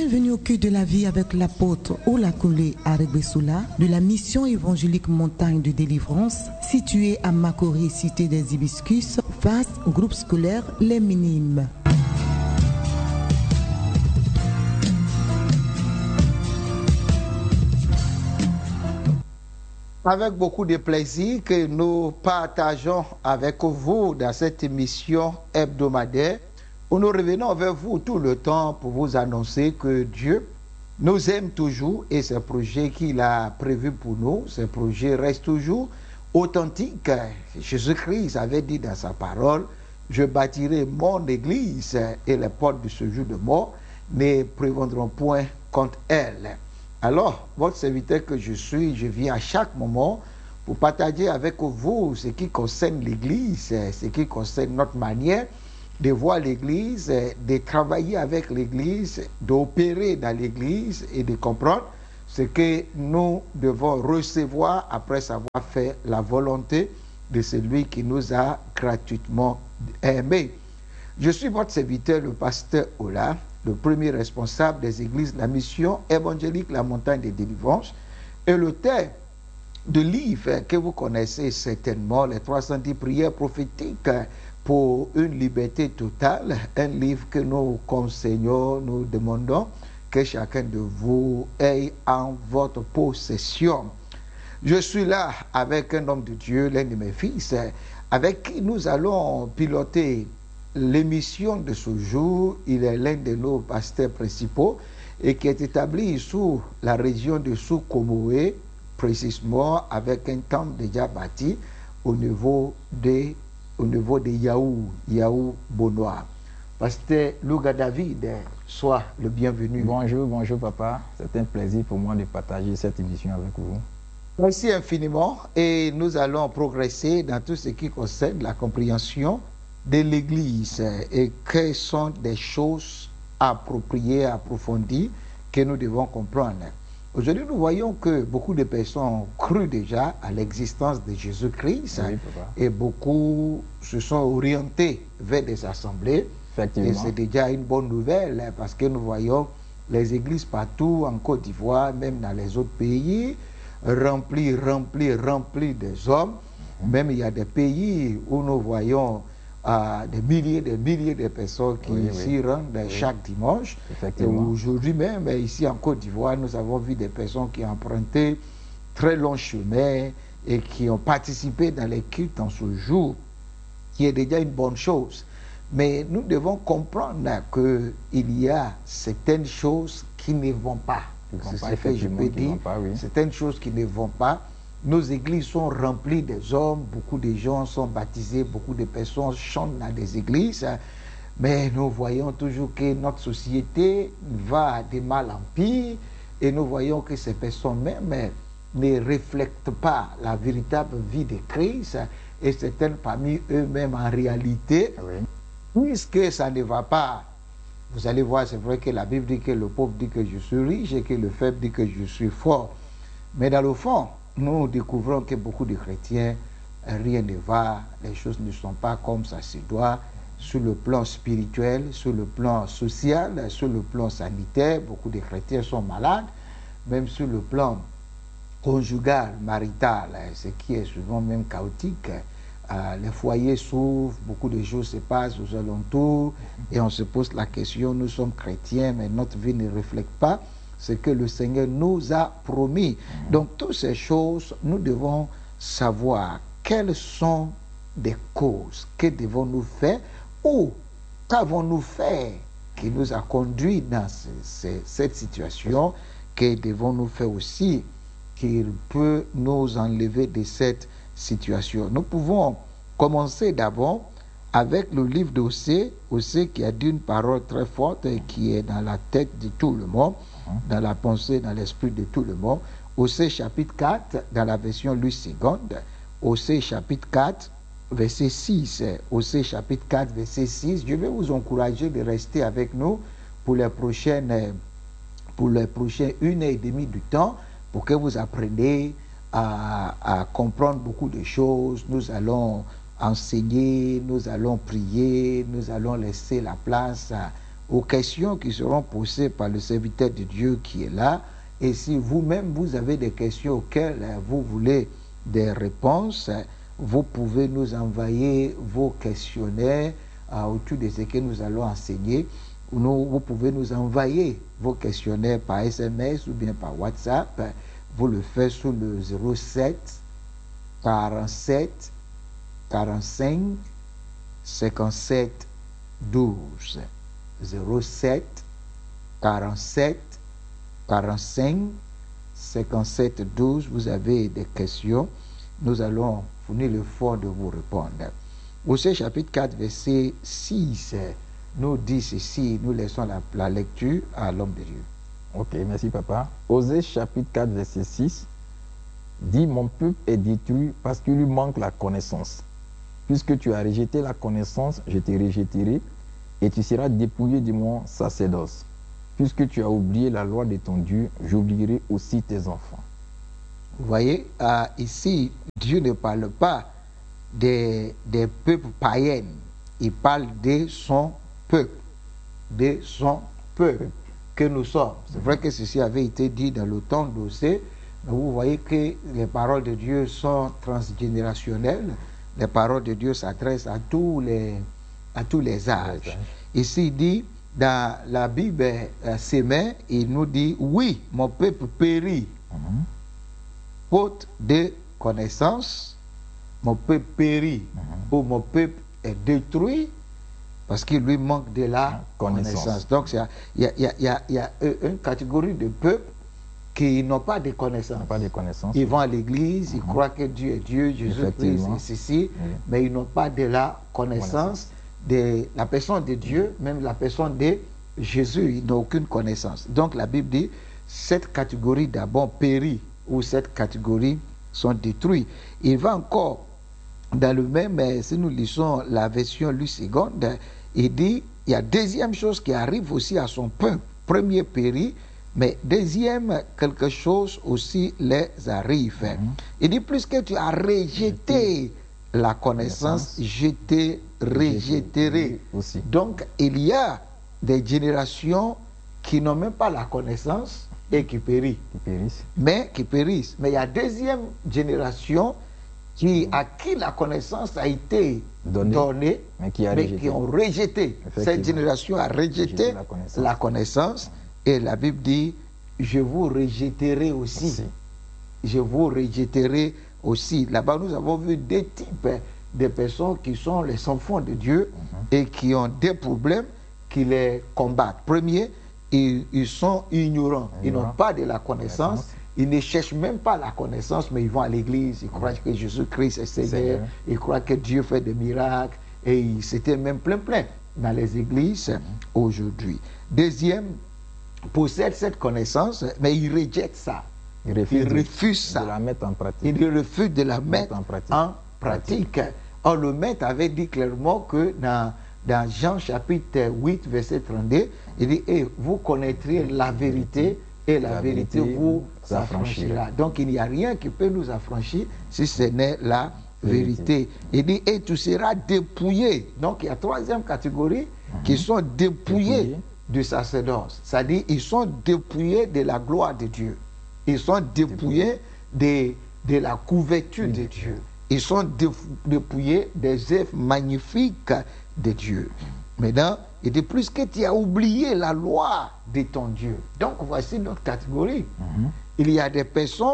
Bienvenue au cœur de la vie avec l'apôtre Olakunle Aregbesola de la mission évangélique Montagne de Délivrance située à Makori, cité des Hibiscus, face au groupe scolaire Les Minimes. Avec beaucoup de plaisir que nous partageons avec vous dans cette émission hebdomadaire où nous revenons vers vous tout le temps pour vous annoncer que Dieu nous aime toujours et ce projet qu'il a prévu pour nous, ce projet reste toujours authentique. Jésus-Christ avait dit dans sa parole, je bâtirai mon église et les portes de ce jour de mort ne prévaudront point contre elle. Alors, votre serviteur que je suis, je viens à chaque moment pour partager avec vous ce qui concerne l'Église, ce qui concerne notre manière de voir l'Église, de travailler avec l'Église, d'opérer dans l'Église et de comprendre ce que nous devons recevoir après avoir fait la volonté de celui qui nous a gratuitement aimés. Je suis votre serviteur, le pasteur Ola, le premier responsable des églises de la mission évangélique La Montagne de Délivrance, et l'auteur de livre que vous connaissez certainement, les 310 prières prophétiques pour une liberté totale, un livre que nous conseillons, nous demandons que chacun de vous ait en votre possession. Je suis là avec un homme de Dieu, l'un de mes fils, avec qui nous allons piloter l'émission de ce jour. Il est l'un de nos pasteurs principaux et qui est établi sous la région de Soukomoé, précisément avec un temple déjà bâti au niveau de Yahou Bonois. Pasteur Louga David, sois le bienvenu. Bonjour papa, c'est un plaisir pour moi de partager cette émission avec vous. Merci infiniment et nous allons progresser dans tout ce qui concerne la compréhension de l'Église et quelles sont des choses appropriées, approfondies que nous devons comprendre. Aujourd'hui, nous voyons que beaucoup de personnes ont cru déjà à l'existence de Jésus-Christ, oui, et beaucoup se sont orientés vers des assemblées. Et c'est déjà une bonne nouvelle parce que nous voyons les églises partout en Côte d'Ivoire, même dans les autres pays, remplies des hommes. Même il y a des pays où nous voyons des milliers de personnes qui s'y rendent chaque dimanche. Et aujourd'hui même, ici en Côte d'Ivoire, nous avons vu des personnes qui ont emprunté très long chemin et qui ont participé dans les cultes en ce jour, qui est déjà une bonne chose. Mais nous devons comprendre qu'il y a certaines choses qui ne vont pas. C'est ce que je peux dire. Certaines choses qui ne vont pas. Nos églises sont remplies des hommes, beaucoup de gens sont baptisés, beaucoup de personnes chantent dans des églises, mais nous voyons toujours que notre société va de mal en pire et nous voyons que ces personnes même ne reflètent pas la véritable vie de Christ et certaines parmi eux-mêmes en réalité, puisque ça ne va pas. Vous allez voir, c'est vrai que la Bible dit que le pauvre dit que je suis riche et que le faible dit que je suis fort. Mais dans le fond, nous découvrons que beaucoup de chrétiens, rien ne va, les choses ne sont pas comme ça se doit, sur le plan spirituel, sur le plan social, sur le plan sanitaire, beaucoup de chrétiens sont malades, même sur le plan conjugal, marital, ce qui est souvent même chaotique. Les foyers s'ouvrent, beaucoup de choses se passent aux alentours et on se pose la question, nous sommes chrétiens, mais notre vie ne reflète pas ce que le Seigneur nous a promis. Donc, toutes ces choses, nous devons savoir quelles sont des causes, que devons-nous faire ou qu'avons-nous fait qui nous a conduit dans cette situation, que devons-nous faire aussi qui peut nous enlever de cette situation. Nous pouvons commencer d'abord avec le livre d'Osée, Osée qui a dit une parole très forte et qui est dans la tête de tout le monde, dans la pensée, dans l'esprit de tout le monde. Osée chapitre 4, dans la version Louis II, Osée chapitre 4, verset 6. Osée chapitre 4, verset 6. Je vais vous encourager de rester avec nous pour les prochaines 1h30 du temps, pour que vous appreniez à comprendre beaucoup de choses. Nous allons enseigner, nous allons prier, nous allons laisser la place aux questions qui seront posées par le serviteur de Dieu qui est là. Et si vous-même, vous avez des questions auxquelles vous voulez des réponses, vous pouvez nous envoyer vos questionnaires autour de ce que nous allons enseigner. Vous pouvez nous envoyer vos questionnaires par SMS ou bien par WhatsApp. Vous le faites sur le 07 47 45 57 12. 07 47 45 57 12. Vous avez des questions. Nous allons fournir l'effort de vous répondre. Osée chapitre 4, verset 6 nous dit ceci. Nous laissons la lecture à l'homme de Dieu. Ok, merci papa. Osée chapitre 4, verset 6 dit: mon peuple est détruit parce qu'il lui manque la connaissance. Puisque tu as rejeté la connaissance, je te rejetterai et tu seras dépouillé de mon sacerdoce. Puisque tu as oublié la loi de ton Dieu, j'oublierai aussi tes enfants. Vous voyez, ici, Dieu ne parle pas des peuples païens. Il parle de son peuple. De son peuple que nous sommes. C'est vrai que ceci avait été dit dans le temps d'Osée. Vous voyez que les paroles de Dieu sont transgénérationnelles. Les paroles de Dieu s'adressent à tous les âges. Ici, il dit, dans la Bible, Sémé, il nous dit: oui, mon peuple périt, faute de connaissance. Mon peuple périt, ou mon peuple est détruit, parce qu'il lui manque de la connaissance. Donc, il y a une catégorie de peuples qui n'ont pas de connaissances. Ils vont à l'église, ils croient que Dieu est Dieu, Jésus-Christ est ceci, mais ils n'ont pas de la connaissance de la personne de Dieu, même la personne de Jésus, ils n'ont aucune connaissance. Donc la Bible dit, cette catégorie d'abord périt, ou cette catégorie sont détruits. Il va encore dans le même, si nous lisons la version Louis II, il dit, il y a deuxième chose qui arrive aussi à son peuple. Premier périt, mais deuxième, quelque chose aussi les arrive. Il dit, plus que tu as rejeté la connaissance, je te rejetterai aussi. Donc, il y a des générations qui n'ont même pas la connaissance et qui périssent. Mais il y a deuxième génération à qui la connaissance a été donnée, mais qui ont rejeté. Cette génération a rejeté la connaissance. Et la Bible dit, je vous rejetterai aussi. Je vous rejetterai aussi. Là-bas, nous avons vu deux types de personnes qui sont les enfants de Dieu et qui ont des problèmes qui les combattent. Premier, ils sont ignorants. Ils n'ont pas de la connaissance. Ils ne cherchent même pas la connaissance, mais ils vont à l'église. Ils croient que Jésus-Christ est Seigneur. Ils croient que Dieu fait des miracles. Et c'était même plein dans les églises aujourd'hui. Deuxième, possède cette connaissance, mais il rejette ça. Il refuse ça. De la mettre en pratique. Il refuse de la mettre en pratique. Or, le maître avait dit clairement que dans Jean chapitre 8, verset 32, il dit, vous connaîtrez la vérité et la vérité vous affranchira. Donc, il n'y a rien qui peut nous affranchir si ce n'est la vérité. Il dit, et tu seras dépouillé. Donc, il y a troisième catégorie qui sont dépouillés du sacerdoce. C'est-à-dire, ils sont dépouillés de la gloire de Dieu. Ils sont dépouillés de la couverture de Dieu. Ils sont dépouillés des œuvres magnifiques de Dieu. Maintenant, il dit, plus que tu as oublié la loi de ton Dieu. Donc, voici notre catégorie. Il y a des personnes,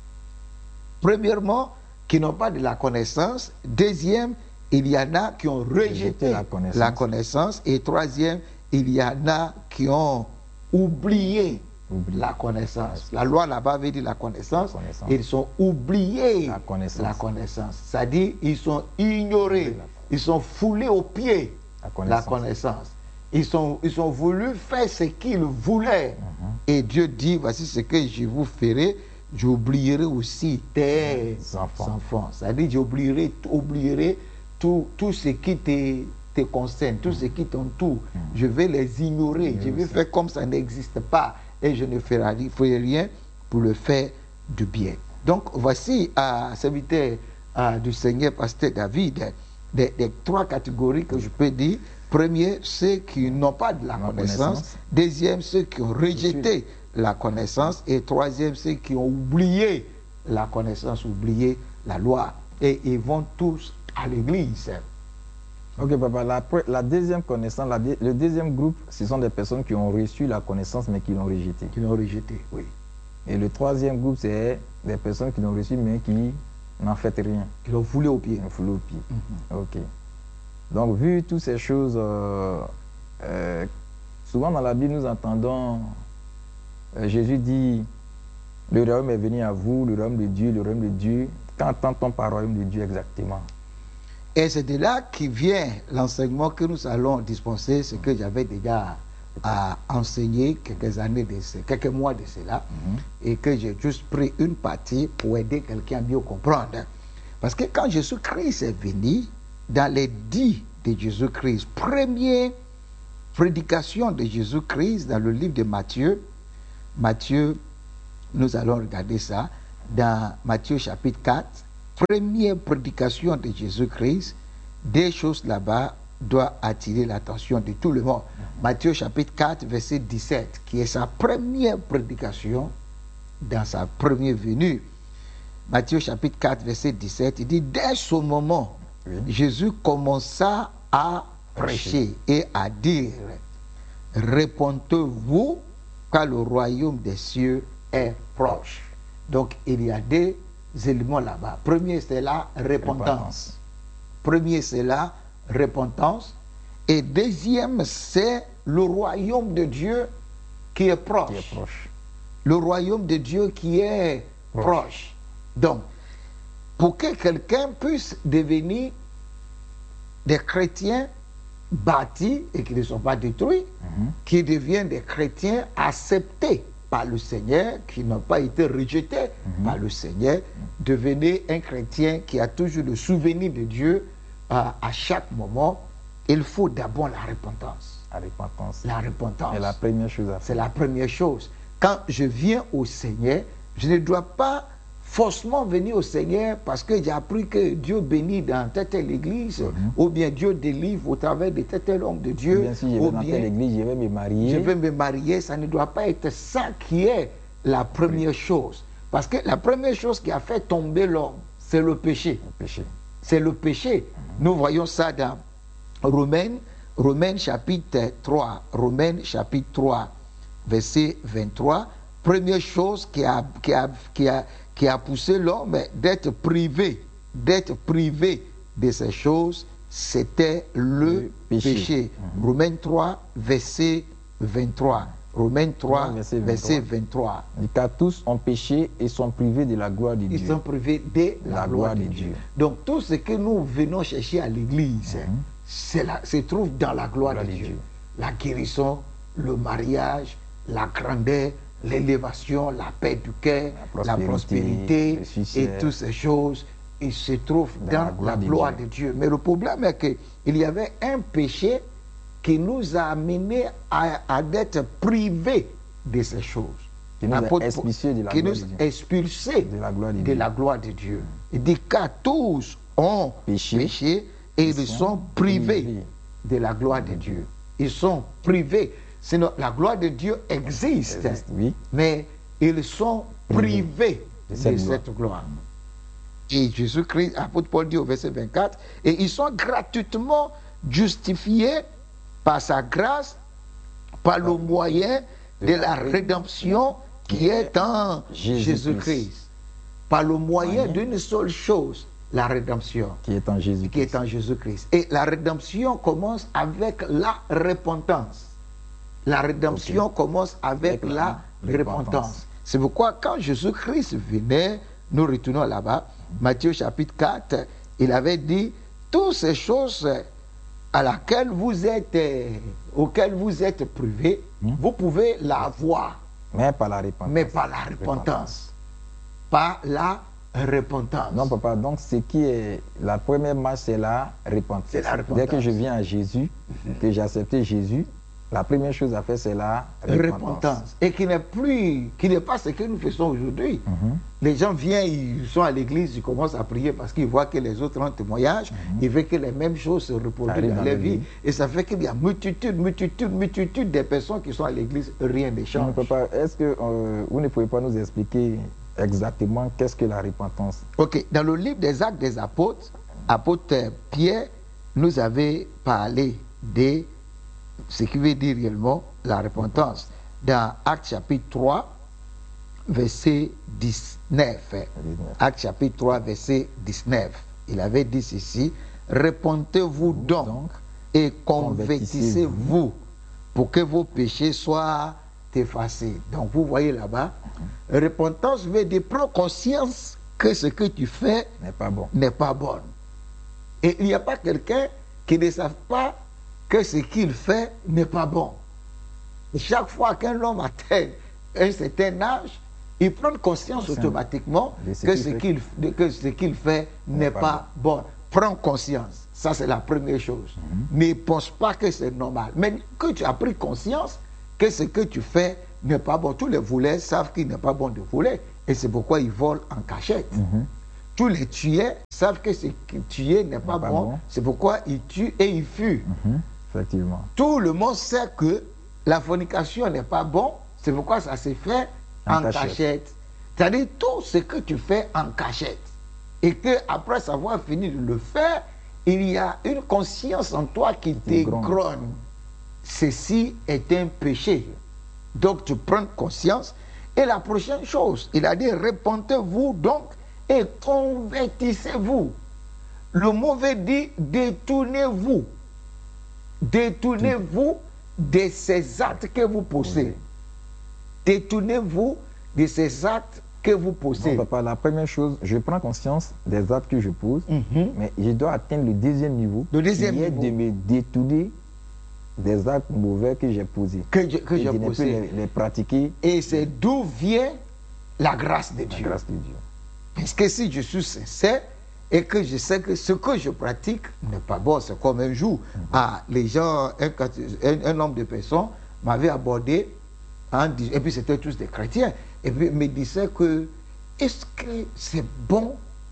premièrement, qui n'ont pas de la connaissance. Deuxième, il y en a qui ont rejeté la connaissance. Et troisième, il y en a qui ont oublié la connaissance. La loi là-bas veut dire la connaissance. Ils ont oublié la connaissance. C'est-à-dire, ils sont ignorés. Ils sont foulés aux pieds la connaissance. Ils ont voulu faire ce qu'ils voulaient. Et Dieu dit, voici ce que je vous ferai. J'oublierai aussi tes enfants. C'est-à-dire, j'oublierai tout ce qui te concerne, tout ce qui t'entoure. Je vais les ignorer. Je vais faire comme ça n'existe pas. Et je ne ferai rien pour le faire du bien. Donc, voici, serviteur du Seigneur, pasteur David, des trois catégories que je peux dire Premier, ceux qui n'ont pas de la connaissance. Deuxième, ceux qui ont rejeté la connaissance. Et troisième, ceux qui ont oublié la connaissance, oublié la loi. Et ils vont tous à l'église. Ok, papa. La deuxième connaissance, le deuxième groupe, ce sont des personnes qui ont reçu la connaissance mais qui l'ont rejetée. Qui l'ont rejetée, oui. Et le troisième groupe, c'est des personnes qui l'ont reçu mais qui n'en fait rien. Qui l'ont foulé au pied. Foulé au pied. Ok. Donc, vu toutes ces choses, souvent dans la Bible, nous entendons Jésus dit, le royaume est venu à vous, le royaume de Dieu, le royaume de Dieu. Qu'entend-on par royaume de Dieu exactement? Et c'est de là qui vient l'enseignement que nous allons dispenser, ce que j'avais déjà enseigné quelques mois de cela, et que j'ai juste pris une partie pour aider quelqu'un à mieux comprendre. Parce que quand Jésus-Christ est venu, dans les dits de Jésus-Christ, première prédication de Jésus-Christ dans le livre de Matthieu, nous allons regarder ça, dans Matthieu chapitre 4, première prédication de Jésus-Christ, des choses là-bas doivent attirer l'attention de tout le monde. Matthieu chapitre 4, verset 17, qui est sa première prédication dans sa première venue. Matthieu chapitre 4, verset 17, il dit, dès ce moment, Jésus commença à prêcher et à dire, répondez-vous car le royaume des cieux est proche. Donc il y a des éléments là-bas. Premier, c'est la repentance. Premier, c'est la repentance. Et deuxième, c'est le royaume de Dieu qui est proche. Le royaume de Dieu qui est proche. Donc, pour que quelqu'un puisse devenir des chrétiens bâtis et qui ne sont pas détruits, qui deviennent des chrétiens acceptés par le Seigneur, qui n'ont pas été rejetés par le Seigneur, devenez un chrétien qui a toujours le souvenir de Dieu à chaque moment. Il faut d'abord la repentance. La repentance. C'est la première chose à faire. C'est la première chose. Quand je viens au Seigneur, je ne dois pas forcément venir au Seigneur parce que j'ai appris que Dieu bénit dans telle église, ou bien Dieu délivre au travers de tel homme de Dieu. Bien sûr, je vais dans telle église, je vais me marier. Je vais me marier, ça ne doit pas être ça qui est la première chose. Parce que la première chose qui a fait tomber l'homme, c'est le péché. C'est le péché. Nous voyons ça dans Romains chapitre 3. Romains chapitre 3, verset 23. Première chose qui a poussé l'homme d'être privé de ces choses, c'était le péché. Romains 3, verset 23. Romains 3, verset 23. Car tous ont péché et sont privés de la gloire de Dieu. Ils sont privés de la gloire de Dieu. Donc tout ce que nous venons chercher à l'église, se trouve dans la gloire de Dieu. La guérison, le mariage, la grandeur, l'élévation, la paix du cœur, la prospérité et toutes ces choses, ils se trouvent dans la gloire de Dieu. Mais le problème est qu'il y avait un péché qui nous a amenés à être privés de ces choses. Qui nous a expulsés de la gloire de Dieu. Il dit car tous ont péché et ils sont privés de la gloire de Dieu. Ils sont privés. Sinon, la gloire de Dieu existe, mais ils sont privés de cette gloire. Et Jésus-Christ, apôtre Paul dit au verset 24, et ils sont gratuitement justifiés par sa grâce, par le moyen de la rédemption qui est en Jésus-Christ. Par le moyen d'une seule chose, la rédemption qui est en Jésus-Christ. Et la rédemption commence avec la repentance. La rédemption commence avec la repentance. C'est pourquoi quand Jésus-Christ venait, nous retournons là-bas, Matthieu chapitre 4, il avait dit, toutes ces choses auxquelles vous êtes privés, vous pouvez l'avoir. Mais par la repentance. Par la repentance. Non, papa, donc ce qui est la première marche, c'est la repentance. Dès que je viens à Jésus, que j'ai accepté Jésus, La première chose à faire, c'est la repentance. Et qui n'est pas ce que nous faisons aujourd'hui. Les gens viennent, ils sont à l'église, ils commencent à prier parce qu'ils voient que les autres ont témoignage, ils veulent que les mêmes choses se reproduisent dans leur vie. Et ça fait qu'il y a multitude de personnes qui sont à l'église, rien ne change. Est-ce que vous ne pouvez pas nous expliquer exactement qu'est-ce que la repentance? Ok, dans le livre des Actes des Apôtres, apôtre Pierre nous avait parlé de ce qui veut dire réellement la repentance. Dans Actes chapitre 3, verset 19. Actes chapitre 3, verset 19. Il avait dit ceci: repentez-vous donc et convertissez-vous pour que vos péchés soient effacés. Donc vous voyez là-bas, repentance veut dire prendre conscience que ce que tu fais n'est pas bon. Et il n'y a pas quelqu'un qui ne savent pas que ce qu'il fait n'est pas bon. Et chaque fois qu'un homme atteint un certain âge, il prend conscience automatiquement que ce qu'il fait n'est pas bon. Prends conscience. Ça, c'est la première chose. Ne pense pas que c'est normal. Mais que tu as pris conscience que ce que tu fais n'est pas bon. Tous les voleurs savent qu'il n'est pas bon de voler. Et c'est pourquoi ils volent en cachette. Tous les tueurs savent que ce que tuer n'est pas bon. C'est pourquoi ils tuent et ils fuient. Effectivement. Tout le monde sait que la fornication n'est pas bon. C'est pourquoi ça se fait en cachette. C'est-à-dire tout ce que tu fais en cachette. Et qu'après avoir fini de le faire, il y a une conscience en toi qui t'égronne. Ceci est un péché. Donc tu prends conscience. Et la prochaine chose, il a dit: repentez-vous donc et convertissez-vous. Le mot veut dire détournez-vous. Détournez-vous de ces actes que vous possédez. Détournez-vous de ces actes que vous possédez. Non, papa, la première chose, je prends conscience des actes que je pose, mais je dois atteindre le deuxième niveau. Le deuxième niveau. De me détourner des actes mauvais que j'ai posés. Que j'ai posés. Les pratiquer. Et c'est d'où vient la grâce de Dieu. La grâce de Dieu. Parce que si je suis sincère et que je sais que ce que je pratique n'est pas bon, c'est comme un jour, les gens, un nombre de personnes m'avaient abordé, et puis c'était tous des chrétiens, et puis me disaient que est-ce que c'est bon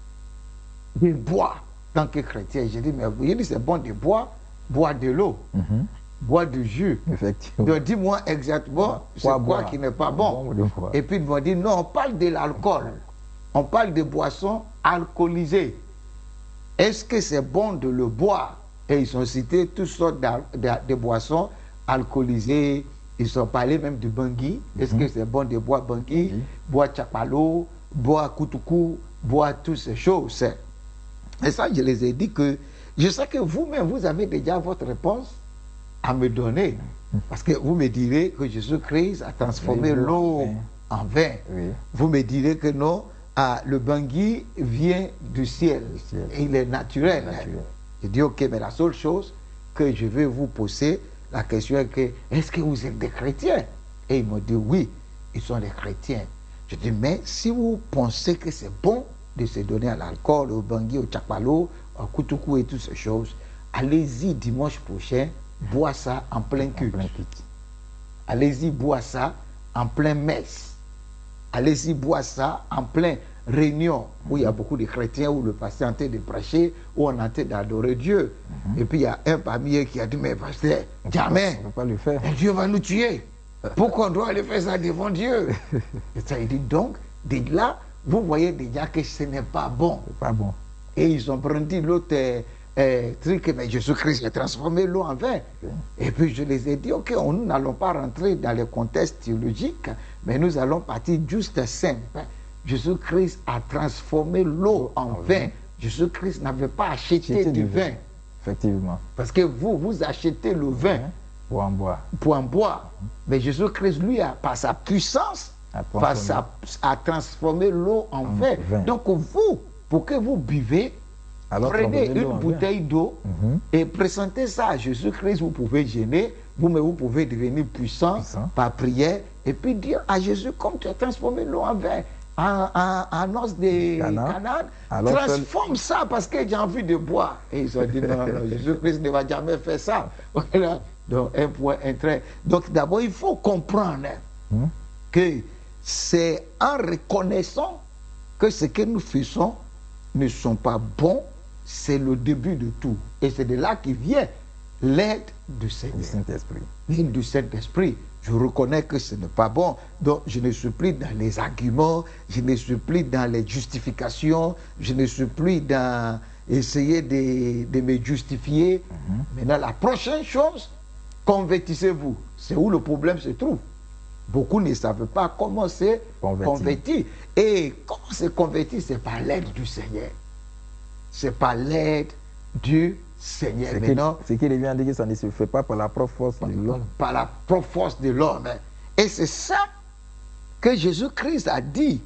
de boire en tant que chrétien? J'ai dit, mais c'est bon de boire de l'eau. Boire du jus. Effectivement. Donc dis-moi exactement c'est quoi qui n'est pas bon. Et puis ils m'ont dit non, on parle de l'alcool. On parle de boissons alcoolisées. Est-ce que c'est bon de le boire? Et ils ont cité toutes sortes de boissons alcoolisées. Ils ont parlé même du bangui. Est-ce que c'est bon de boire bangui, boire chapalo, boire kutuku, boire toutes ces choses? Et ça, je les ai dit que je sais que vous-même, vous avez déjà votre réponse à me donner. Parce que vous me direz que Jésus-Christ a transformé l'eau en vin. Vous me direz que non, le bangui vient du ciel. Il est naturel. Je dis, ok, mais la seule chose que je vais vous poser, la question est que, est-ce que vous êtes des chrétiens? Et ils m'ont dit, oui, ils sont des chrétiens. Je dis, mais si vous pensez que c'est bon de se donner à l'alcool, au bangui, au chapalo, au kutuku et toutes ces choses, allez-y dimanche prochain, boire ça en plein culte. Allez-y boire ça en plein messe. Allez-y boire ça en plein réunion où il y a beaucoup de chrétiens, où le pasteur est en train de prêcher, où on est en train d'adorer Dieu. Et puis il y a un parmi eux qui a dit, mais pasteur, jamais, on ne peut pas le faire. Dieu va nous tuer. Pourquoi on doit aller faire ça devant Dieu? Et ça, il dit donc, de là, vous voyez déjà que ce n'est pas bon. C'est pas bon. Et ils ont pris l'autre truc, mais Jésus-Christ a transformé l'eau en vin. Et puis je les ai dit, ok, nous n'allons pas rentrer dans les contextes théologiques, mais nous allons partir juste simple. Jésus-Christ a transformé l'eau en vin. Jésus-Christ n'avait pas acheté du vin. Effectivement. Parce que vous achetez le vin pour en boire. Pour en boire. Mais Jésus-Christ, lui, par sa puissance, a transformé l'eau en vin. Donc vous, pour que vous buvez, prenez une bouteille d'eau et présentez ça à Jésus-Christ. Vous pouvez gêner, vous pouvez devenir puissant par prière et puis dire à Jésus, comme tu as transformé l'eau en vin, en os de Canaan, transforme ça parce que j'ai envie de boire. Et ils ont dit non, Jésus-Christ ne va jamais faire ça. Donc, un point, un trait. Donc, d'abord, il faut comprendre que c'est en reconnaissant que ce que nous faisons ne sont pas bons, c'est le début de tout. Et c'est de là qu'il vient l'aide du Seigneur. Du Saint-Esprit. L'aide du Saint-Esprit. Je reconnais que ce n'est pas bon. Donc, je ne suis plus dans les arguments, je ne suis plus dans les justifications, je ne suis plus dans essayer de me justifier. Maintenant, la prochaine chose, convertissez-vous. C'est où le problème se trouve. Beaucoup ne savent pas comment c'est converti. Et comment c'est converti, c'est par l'aide du Seigneur. C'est par l'aide du Seigneur. Ce qui revient à dire que ça ne se fait pas par la propre force de l'homme. Par la propre force de l'homme. Et c'est ça que Jésus-Christ a dit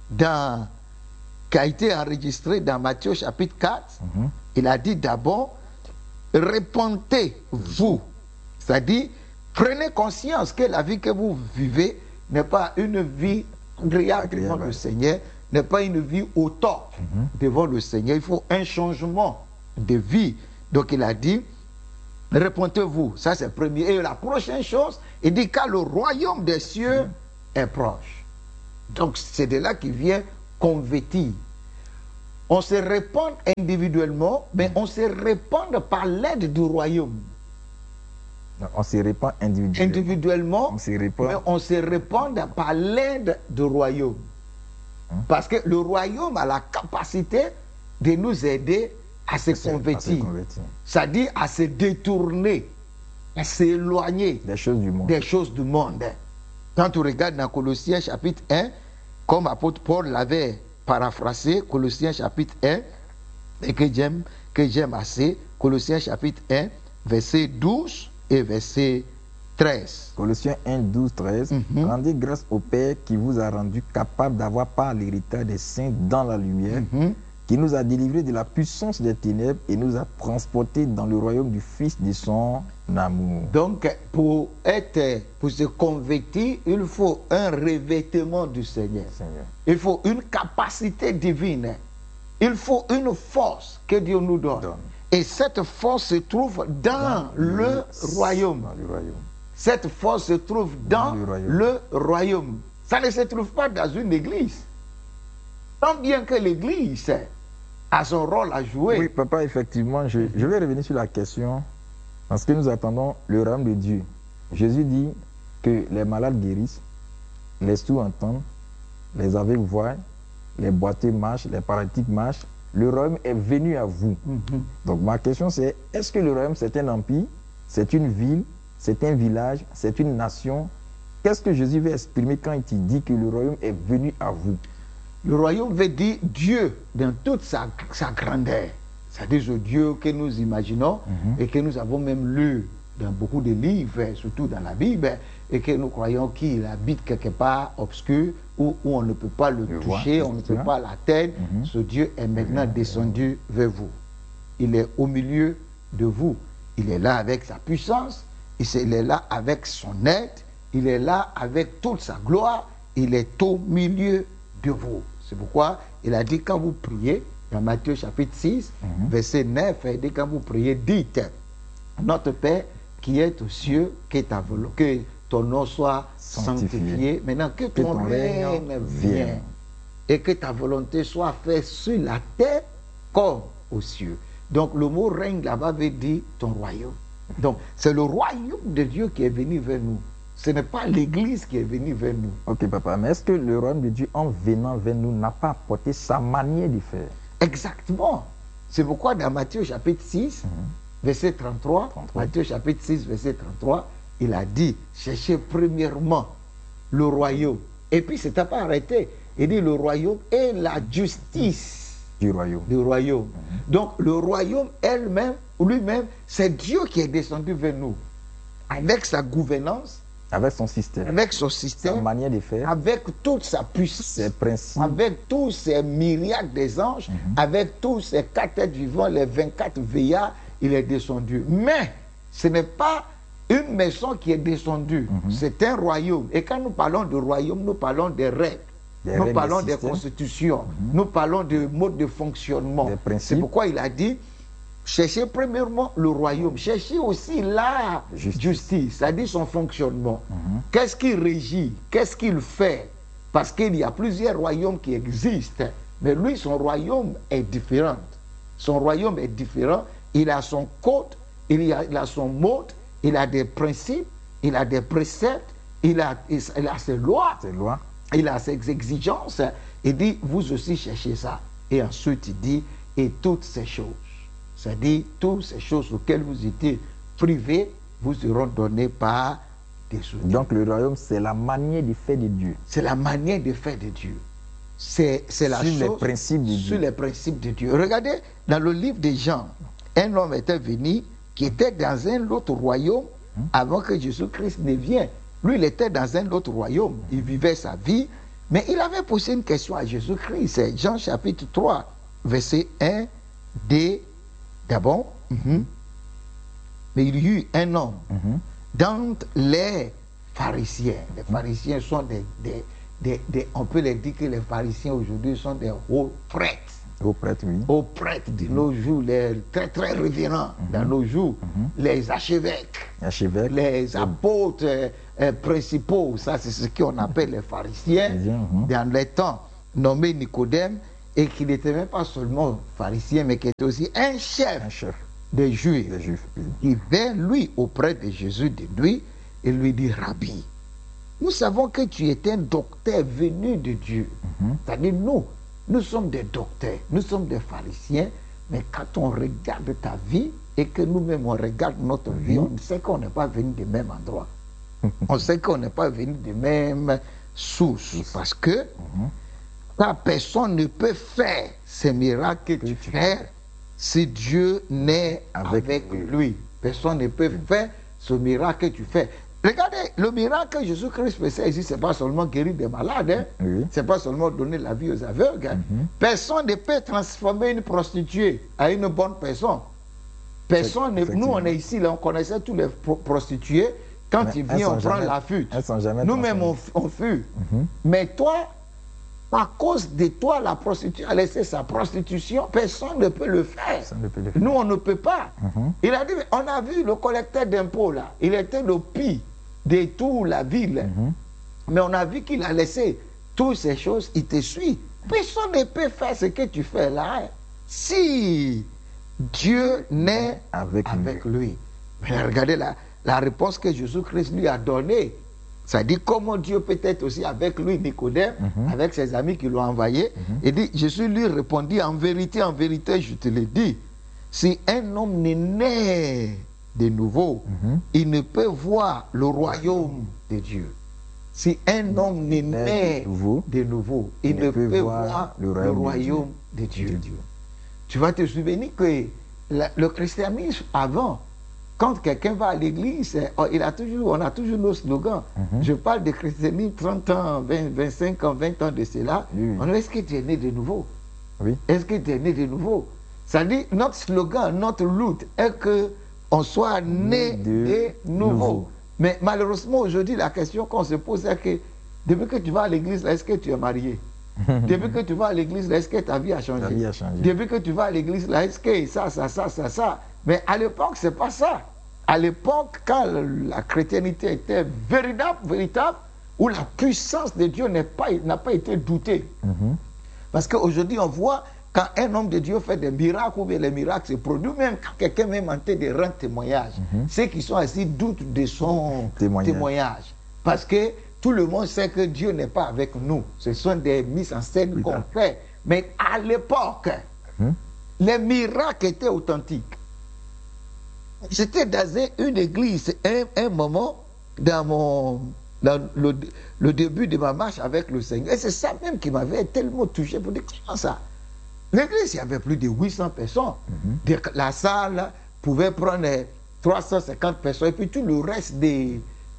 qui a été enregistré dans Matthieu chapitre 4. Il a dit d'abord, répentez-vous. C'est-à-dire, prenez conscience que la vie que vous vivez n'est pas une vie agréable devant le Seigneur, n'est pas une vie au tort devant le Seigneur. Il faut un changement de vie. Donc il a dit, répentez-vous. Ça c'est le premier. Et la prochaine chose, il dit car le royaume des cieux est proche. Donc c'est de là qu'il vient convertir. On se répand individuellement, mais on se répand par l'aide du royaume. On se répand individuellement, mais on se répand par l'aide du royaume. Parce que le royaume a la capacité de nous aider à se convertir. C'est-à-dire à se détourner, à s'éloigner des choses du monde. Quand tu regardes dans Colossiens chapitre 1, comme apôtre Paul l'avait paraphrasé, Colossiens chapitre 1, et que j'aime assez, Colossiens chapitre 1, verset 12 et verset 13. Colossiens 1, 12, 13. Rendez grâce au Père qui vous a rendu capable d'avoir par l'héritage des saints dans la lumière, qui nous a délivrés de la puissance des ténèbres et nous a transportés dans le royaume du Fils de son amour. Donc, pour se convertir, il faut un revêtement du Seigneur. Il faut une capacité divine. Il faut une force que Dieu nous donne. Et cette force se trouve dans le royaume. Cette force se trouve dans le royaume. Ça ne se trouve pas dans une église. Tant bien que l'église a son rôle à jouer. Oui, papa, effectivement, je vais revenir sur la question. Parce que nous attendons le royaume de Dieu. Jésus dit que les malades guérissent, les sourds entendent, les aveugles voient, les boiteux marchent, les paralytiques marchent. Le royaume est venu à vous. Donc ma question c'est, est-ce que le royaume c'est un empire, c'est une ville, c'est un village, c'est une nation? Qu'est-ce que Jésus veut exprimer quand il dit que le royaume est venu à vous? Le royaume veut dire Dieu dans toute sa grandeur. C'est-à-dire ce Dieu que nous imaginons et que nous avons même lu dans beaucoup de livres, surtout dans la Bible, et que nous croyons qu'il habite quelque part obscur, où on ne peut pas le toucher, on ne peut pas l'atteindre. Ce Dieu est maintenant descendu vers vous. Il est au milieu de vous. Il est là avec sa puissance, il est là avec son aide, il est là avec toute sa gloire, il est au milieu de vous. C'est pourquoi il a dit quand vous priez, dans Matthieu chapitre 6, verset 9, il dit quand vous priez, dites, notre Père qui est aux cieux, que ton nom soit sanctifié. Maintenant, que ton règne vienne et que ta volonté soit faite sur la terre comme aux cieux. Donc, le mot règne là-bas veut dire ton royaume. Donc, c'est le royaume de Dieu qui est venu vers nous. Ce n'est pas l'Église qui est venue vers nous. Ok, papa, mais est-ce que le royaume de Dieu, en venant vers nous, n'a pas apporté sa manière de faire? Exactement. C'est pourquoi dans Matthieu chapitre 6, verset 33, Matthieu chapitre 6, verset 33, il a dit, cherchez premièrement le royaume. Et puis, c'est pas arrêté. Il dit le royaume et la justice du royaume. Donc, le royaume lui-même, c'est Dieu qui est descendu vers nous. Avec sa gouvernance, avec son système, sa manière de faire, avec toute sa puissance, ses principes, avec tous ces myriades des anges, avec tous ces 4 êtres vivants, les 24 veillards, il est descendu. Mais ce n'est pas une maison qui est descendue, c'est un royaume. Et quand nous parlons de royaume, nous parlons des règles, nous parlons des constitutions, nous parlons de modes de fonctionnement. C'est pourquoi il a dit, cherchez premièrement le royaume. Cherchez aussi la justice, c'est-à-dire son fonctionnement. Qu'est-ce qu'il régit? Qu'est-ce qu'il fait? Parce qu'il y a plusieurs royaumes qui existent. Mais lui, son royaume est différent. Son royaume est différent. Il a son code, il a son mode, il a des principes, il a des préceptes, il a ses lois, il a ses exigences. Il dit, vous aussi cherchez ça. Et ensuite, il dit, et toutes ces choses. C'est-à-dire, toutes ces choses auxquelles vous étiez privés, vous seront données par des soutiens. Donc le royaume, c'est la manière de faire de Dieu. C'est la manière de faire de Dieu. C'est la chose les principes de Dieu. Sur les principes de Dieu. Regardez, dans le livre de Jean, un homme était venu qui était dans un autre royaume avant que Jésus-Christ ne vienne. Lui, il était dans un autre royaume. Il vivait sa vie. Mais il avait posé une question à Jésus-Christ. C'est Jean chapitre 3, verset 1, D. D'abord. Mais il y eut un homme dans les pharisiens. Les pharisiens sont on peut les dire que les pharisiens aujourd'hui sont des hauts prêtres. Hauts prêtres, oui. Hauts prêtres de nos jours, les très très révérends dans nos jours, les archevêques, les apôtres principaux, ça c'est ce qu'on appelle les pharisiens, dans les temps nommé Nicodème, et qui n'était même pas seulement pharisien, mais qui était aussi un chef des Juifs, qui vint lui auprès de Jésus de nuit et lui dit, Rabbi, nous savons que tu es un docteur venu de Dieu. C'est-à-dire nous sommes des docteurs, nous sommes des pharisiens, mais quand on regarde ta vie et que nous-mêmes on regarde notre vie, on sait qu'on n'est pas venu du même endroit. On sait qu'on n'est pas venu de même source. Parce que personne ne peut faire ces miracles que tu fais si Dieu n'est avec lui. Personne ne peut faire ce miracle que tu fais. Regardez, le miracle que Jésus-Christ faisait ici, ce n'est pas seulement guérir des malades, ce n'est pas seulement donner la vie aux aveugles. Personne ne peut transformer une prostituée à une bonne personne. Personne nous, on est ici, là, on connaissait tous les prostituées. Quand ils viennent, on prend la fuite. Nous-mêmes, on fuit. Mais toi, à cause de toi, la prostituée a laissé sa prostitution. Personne ne peut le faire. Nous, on ne peut pas. Il a dit, on a vu le collecteur d'impôts, là. Il était le pire de toute la ville. Mais on a vu qu'il a laissé toutes ces choses, il te suit. Personne ne peut faire ce que tu fais là. Si Dieu n'est avec lui. Mais regardez la réponse que Jésus-Christ lui a donnée. Ça dit comment Dieu peut être aussi avec lui, Nicodème, avec ses amis qui l'ont envoyé. Il dit, Jésus lui répondit, en vérité, je te le dis, si un homme n'est né de nouveau, il ne peut voir le royaume de Dieu. Si un homme n'est né de nouveau, il ne peut voir le royaume de Dieu. Tu vas te souvenir que le christianisme avant, quand quelqu'un va à l'église, on a toujours nos slogans. Je parle de christianisme 30 ans, 25 ans, 20 ans de cela. On dit, est-ce que tu es né de nouveau? Est-ce que tu es né de nouveau? Ça dit, notre slogan, notre lutte est qu'on soit né de nouveau. Mais malheureusement, aujourd'hui, la question qu'on se pose est que depuis que tu vas à l'église, est-ce que tu es marié? Depuis que tu vas à l'église, est-ce que ta vie a changé? Depuis que tu vas à l'église, est-ce que ça. Mais à l'époque, ce n'est pas ça. À l'époque, quand la chrétienté était véritable, où la puissance de Dieu n'a pas été doutée. Parce qu'aujourd'hui, on voit quand un homme de Dieu fait des miracles, ou bien les miracles se produisent, même quand quelqu'un même en train de rendre témoignage, ceux qui sont assis doutent de son témoignage. Parce que tout le monde sait que Dieu n'est pas avec nous. Ce sont des mises en scène qu'on fait. Mais à l'époque, les miracles étaient authentiques. J'étais dans une église, un moment, dans le début de ma marche avec le Seigneur. Et c'est ça même qui m'avait tellement touché pour dire, comment ça? L'église, il y avait plus de 800 personnes. La salle pouvait prendre 350 personnes. Et puis tout le reste des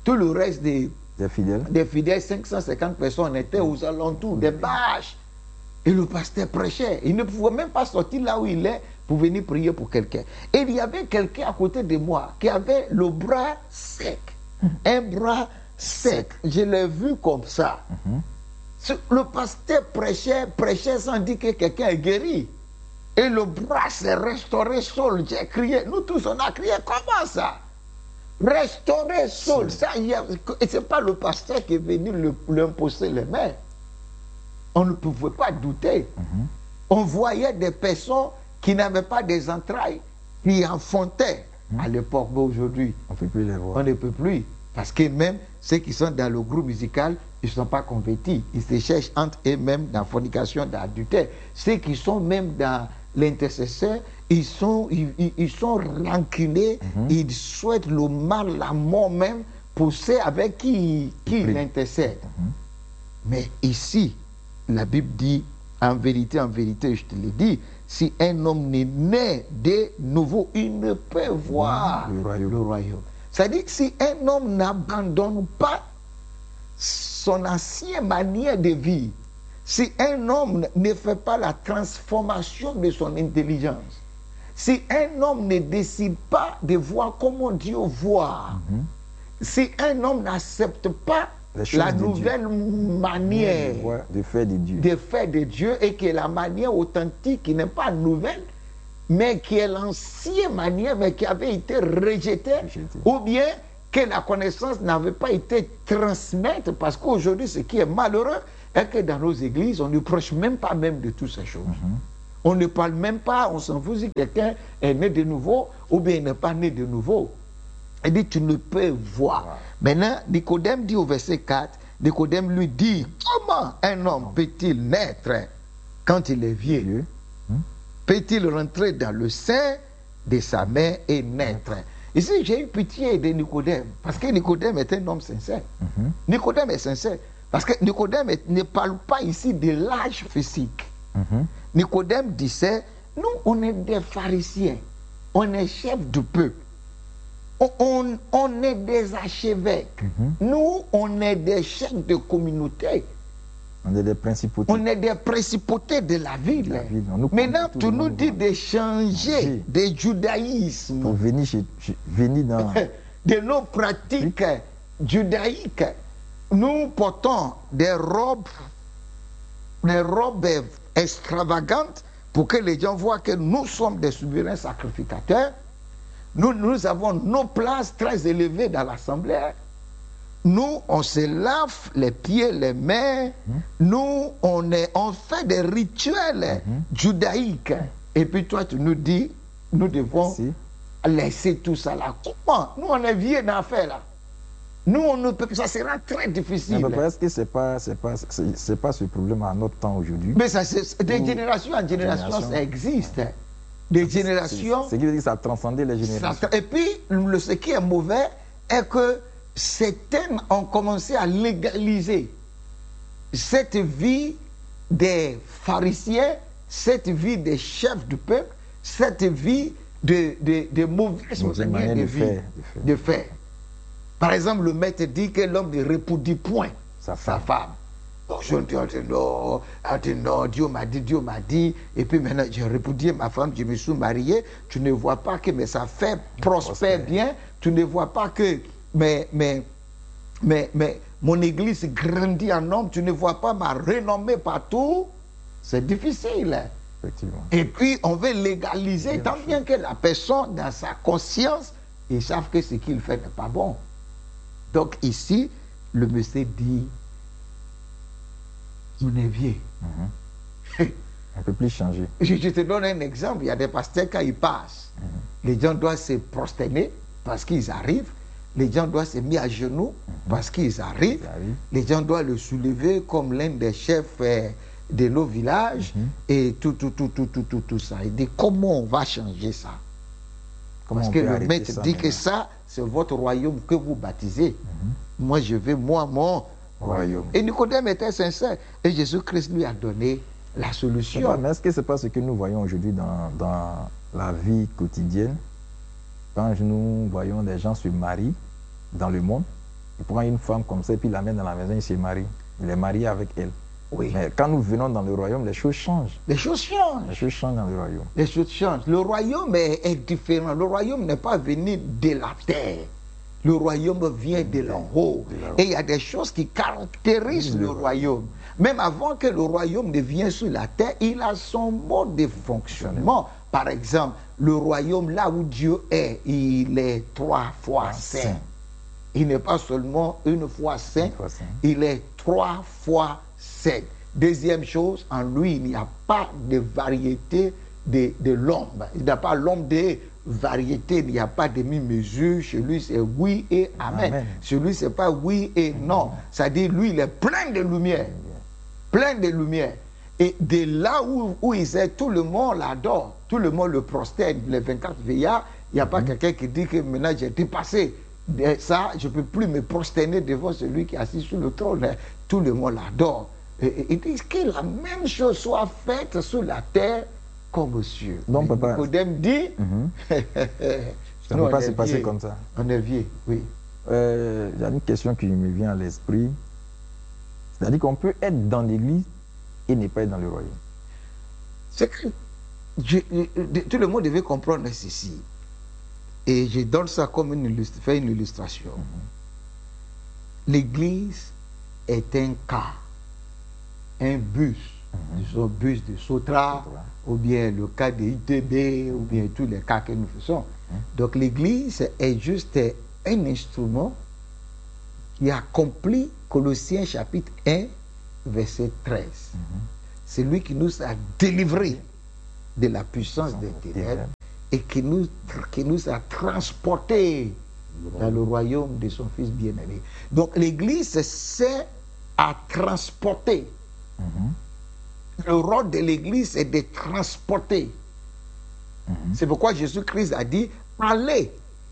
fidèles, 550 personnes étaient aux alentours, des bâches. Et le pasteur prêchait. Il ne pouvait même pas sortir là où il est pour venir prier pour quelqu'un. Et il y avait quelqu'un à côté de moi qui avait le bras sec. Un bras sec. Je l'ai vu comme ça. Le pasteur prêchait sans dire que quelqu'un est guéri. Et le bras s'est restauré Saul. J'ai crié. Nous tous, on a crié. Comment ça? Restaurer Saul. Et ce n'est pas le pasteur qui est venu lui imposer les mains. On ne pouvait pas douter. On voyait des personnes qui n'avaient pas des entrailles, qui enfantaient à l'époque. Mais aujourd'hui, on ne peut plus les voir. On ne peut plus. Parce que même ceux qui sont dans le groupe musical, ils ne sont pas convertis. Ils se cherchent entre eux-mêmes dans la fornication, dans l'adultère. Ceux qui sont même dans l'intercesseur, ils sont rancunés, ils souhaitent le mal, la mort même, pour ceux avec qui il intercède. Mais ici, la Bible dit, en vérité, je te le dis, si un homme n'est né de nouveau, il ne peut voir le royaume. C'est-à-dire, si un homme n'abandonne pas son ancienne manière de vivre, si un homme ne fait pas la transformation de son intelligence, si un homme ne décide pas de voir comment Dieu voit, si un homme n'accepte pas la nouvelle manière de faire de Dieu, et que la manière authentique qui n'est pas nouvelle, mais qui est l'ancienne manière, mais qui avait été rejetée, ou bien que la connaissance n'avait pas été transmise, parce qu'aujourd'hui, ce qui est malheureux, est que dans nos églises, on ne prêche même pas même de toutes ces choses. On ne parle même pas, on s'en fout si quelqu'un est né de nouveau, ou bien il n'est pas né de nouveau. Il dit, tu ne peux voir. Maintenant, Nicodème dit au verset 4, Nicodème lui dit, comment un homme peut-il naître quand il est vieux? Peut-il rentrer dans le sein de sa mère et naître? Ici, j'ai eu pitié de Nicodème, parce que Nicodème est un homme sincère. Nicodème est sincère, parce que Nicodème ne parle pas ici de l'âge physique. Nicodème disait, nous, on est des pharisiens, on est chefs du peuple. On est des archevêques. Nous, on est des chefs de communauté. On est des principautés. On est des principautés de la ville. Maintenant, tu nous dis de changer de judaïsme. Pour venir dans... de nos pratiques judaïques. Nous portons des robes extravagantes pour que les gens voient que nous sommes des souverains sacrificateurs. Nous avons nos places très élevées dans l'assemblée. Nous, on se lave les pieds, les mains. Nous, on fait des rituels judaïques. Et puis toi, tu nous dis, nous devons laisser tout ça là. Comment? Nous, on est vieux dans l'affaire là. Nous, on ne peut, ça sera très difficile. Mais est-ce que c'est pas ce problème à notre temps aujourd'hui? Mais ça, de génération en génération, ça existe. Des générations. Ce qui veut dire que ça a transcendé les générations. Et puis, ce qui est mauvais est que certains ont commencé à légaliser cette vie des pharisiens, cette vie des chefs du peuple, cette vie de mauvaise manière de faire. Par exemple, le maître dit que l'homme ne répudie point sa femme. Donc je dis, non, Dieu m'a dit, et puis maintenant j'ai répudié ma femme, je me suis marié, tu ne vois pas que mes affaires prospèrent bien, tu ne vois pas que mon église grandit en nombre, tu ne vois pas ma renommée partout. C'est difficile. Effectivement. Et puis on veut légaliser, tant bien que la personne, dans sa conscience, ils savent que ce qu'il fait n'est pas bon. Donc ici, le monsieur dit, on est vieux. On ne peut plus changer. Je te donne un exemple. Il y a des pasteurs, quand ils passent, les gens doivent se prosterner parce qu'ils arrivent. Les gens doivent se mettre à genoux parce qu'ils arrivent. Les gens doivent le soulever comme l'un des chefs de nos villages. Et tout ça. Il dit, comment on va changer ça? Parce que le maître dit que ça, c'est votre royaume que vous baptisez. Moi, je veux, mon royaume. Et Nicodème était sincère. Et Jésus-Christ lui a donné la solution. Mais est-ce que ce n'est pas ce que nous voyons aujourd'hui dans la vie quotidienne? Quand nous voyons des gens se marient dans le monde, il prend une femme comme ça et puis il l'amène dans la maison, il se marie. Il est marié avec elle. Oui. Mais quand nous venons dans le royaume, les choses changent. Les choses changent. Les choses changent dans le royaume. Les choses changent. Le royaume est différent. Le royaume n'est pas venu de la terre. Le royaume vient de l'en haut. Et il y a des choses qui caractérisent le royaume. Même avant que le royaume ne vienne sur la terre, il a son mode de fonctionnement. Par exemple, le royaume, là où Dieu est, il est 3 fois saint. Il n'est pas seulement une fois saint, il est 3 fois saint. Deuxième chose, en lui, il n'y a pas de variété de l'homme. Il n'y a pas l'homme de variété, il n'y a pas de mi-mesure. Chez lui, c'est oui et amen. Chez lui, c'est pas oui et non. C'est-à-dire, lui, il est plein de lumière. Plein de lumière. Et de là où il est, tout le monde l'adore. Tout le monde le prosterne. Les 24 veillards, il n'y a pas quelqu'un qui dit que maintenant j'ai dépassé ça, je ne peux plus me prosterner devant celui qui est assis sur le trône. Tout le monde l'adore. Et il dit que la même chose soit faite sur la terre comme aux cieux. Donc, papa. Nicodème dit. Ça ne peut pas se passer comme ça. On est vieux, oui. Il y a une question qui me vient à l'esprit. C'est-à-dire qu'on peut être dans l'église et ne pas être dans le royaume. C'est que tout le monde devait comprendre ceci. Et je donne ça comme une illustration. L'église est un cas, un bus, disons bus de Sotra, ou bien le cas de ITB, ou bien tous les cas que nous faisons. Donc l'église est juste un instrument qui accomplit Colossiens chapitre 1, verset 13. C'est lui qui nous a délivrés de la puissance des ténèbres et qui nous a transportés dans le royaume de son Fils bien-aimé. Donc l'église sert à transporter. Le rôle de l'église est de transporter. C'est pourquoi Jésus-Christ a dit, allez,